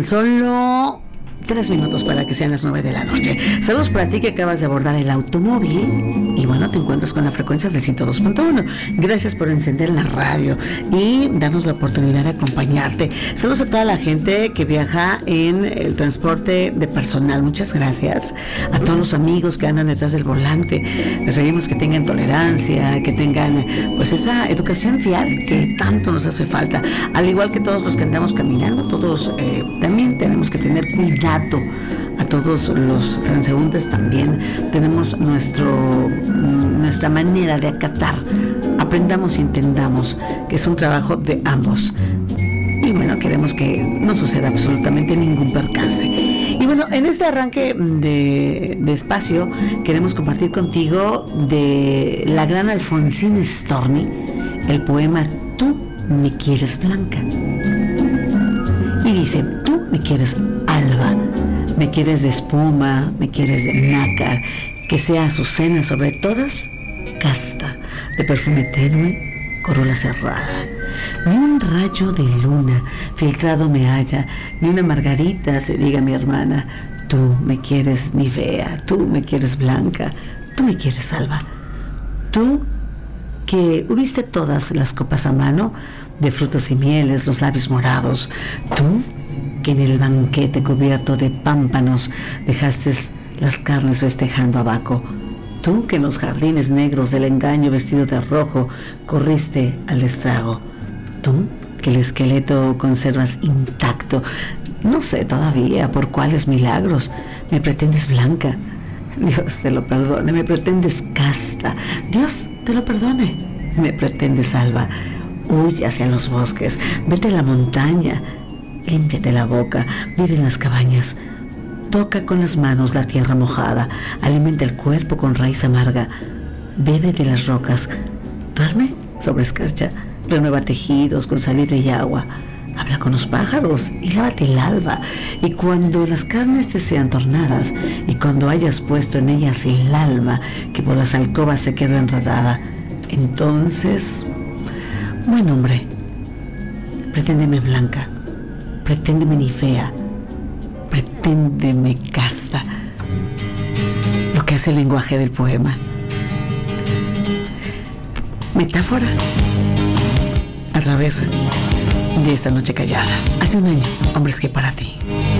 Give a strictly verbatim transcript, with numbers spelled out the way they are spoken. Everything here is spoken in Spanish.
Tan solo tres minutos para que sean las nueve de la noche. Saludos para ti que acabas de abordar el automóvil y bueno, te encuentras con la frecuencia del ciento dos punto uno. Gracias por encender la radio y darnos la oportunidad de acompañarte. Saludos a toda la gente que viaja en el transporte de personal. Muchas gracias a todos los amigos que andan detrás del volante. Les pedimos que tengan tolerancia, que tengan pues esa educación vial que tanto nos hace falta. Al igual que todos los que andamos caminando, todos eh, también tenemos que tener cuidado. A todos los transeúntes también tenemos nuestro, nuestra manera de acatar. Aprendamos y entendamos que es un trabajo de ambos. Y bueno, queremos que no suceda absolutamente ningún percance. Y bueno, en este arranque de, de espacio queremos compartir contigo de la gran Alfonsina Storni el poema Tú me quieres blanca. Y dice, tú me quieres alba, me quieres de espuma, me quieres de nácar, que sea azucena sobre todas, casta, de perfume tenue, corola cerrada. Ni un rayo de luna filtrado me halla, ni una margarita se diga mi hermana. Tú me quieres Nivea, tú me quieres blanca, tú me quieres alba. Tú que hubiste todas las copas a mano, de frutos y mieles, los labios morados. Tú que en el banquete cubierto de pámpanos dejaste las carnes festejando a Baco. Tú que en los jardines negros del engaño vestido de rojo corriste al estrago. Tú que el esqueleto conservas intacto. No sé todavía por cuáles milagros me pretendes blanca. Dios te lo perdone, me pretendes casta. Dios te lo perdone, me pretendes alba. Huye hacia los bosques, vete a la montaña, límpiate la boca, vive en las cabañas, toca con las manos la tierra mojada, alimenta el cuerpo con raíz amarga, bebe de las rocas, duerme sobre escarcha, renueva tejidos con salitre y agua, habla con los pájaros y lávate el alba, y cuando las carnes te sean tornadas y cuando hayas puesto en ellas el alma que por las alcobas se quedó enredada, entonces, buen hombre, preténdeme blanca, preténdeme ni fea, preténdeme casta, lo que hace el lenguaje del poema. Metáfora a través de esta noche callada. Hace un año, hombres que para ti.